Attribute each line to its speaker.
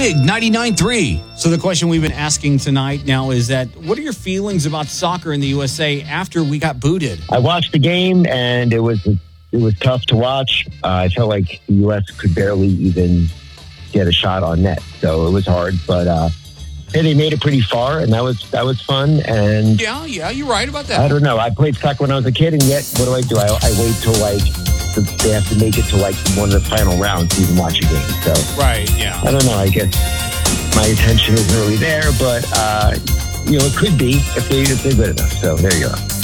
Speaker 1: Big 99.3. So the question we've been asking tonight now is that what are your feelings about soccer in the USA after we got booted?
Speaker 2: I watched the game, and it was tough to watch. I felt like the U.S. could barely even get a shot on net, so it was hard. But hey, they made it pretty far, and that was fun. And
Speaker 1: yeah, you're right about that.
Speaker 2: I don't know. I played soccer when I was a kid, and yet what do? I wait till they have to make it to one of the final rounds to even watch a game. So
Speaker 1: right, yeah.
Speaker 2: I don't know. I guess my attention isn't really there, but it could be if they're good enough. So there you go.